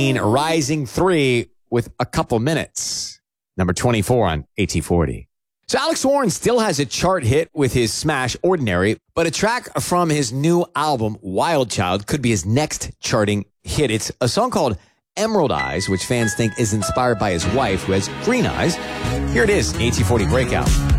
19, Rising 3 with a couple minutes. Number 24 on AT40. So Alex Warren still has a chart hit with his smash Ordinary, but a track from his new album, Wild Child, could be his next charting hit. It's a song called Emerald Eyes, which fans think is inspired by his wife, who has green eyes. Here it is, AT40 Breakout.